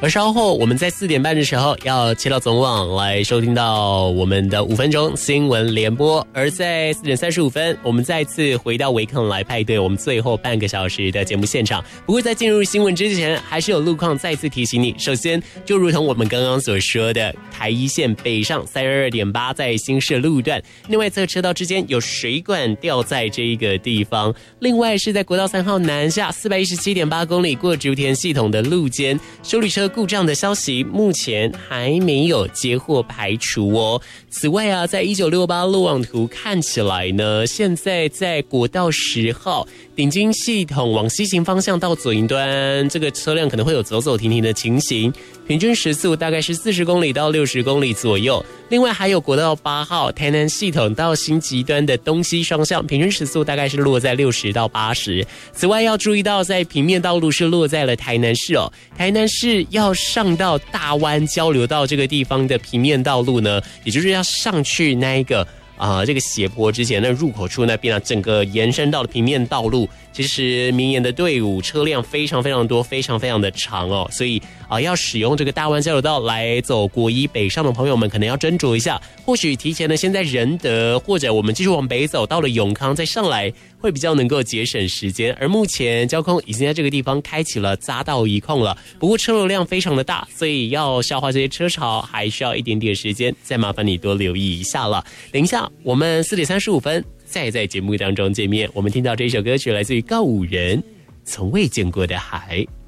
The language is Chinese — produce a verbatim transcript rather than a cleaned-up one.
而稍后我们在四点半的时候要切到总网来收听到我们的五分钟新闻联播，而在四点三十五分我们再次回到维康来派对我们最后半个小时的节目现场。不过在进入新闻之前，还是有路况再次提醒你。首先就如同我们刚刚所说的，台一线北上 三二二点八 在新社路段另外侧车道之间有水管掉在这一个地方，另外是在国道三号南下 四百一十七点八公里过竹田系统的路肩休旅车故障的消息目前还没有接获排除哦。此外啊，在一九六八路网图看起来呢，现在在国道十号顶金系统往西行方向到左营端，这个车辆可能会有走走停停的情形，平均时速大概是四十公里到六十公里左右。另外还有国道八号台南系统到新极端的东西双向，平均时速大概是落在六十到八十。此外要注意到，在平面道路是落在了台南市哦，台南市要上到大湾交流道这个地方的平面道路呢，也就是要上去那一个啊、呃，这个斜坡之前的入口处那边啊，整个延伸到了平面道路，其实明眼的队伍车辆非常非常多，非常非常的长哦，所以啊、呃，要使用这个大湾交流道来走国一北上的朋友们，可能要斟酌一下，或许提前呢，先在仁德或者我们继续往北走，到了永康再上来，会比较能够节省时间。而目前交通已经在这个地方开启了匝道一控了，不过车流量非常的大，所以要消化这些车潮还需要一点点时间，再麻烦你多留意一下了。等一下我们四点三十五分再在节目当中见面，我们听到这首歌曲来自于告五人《从未见过的海》。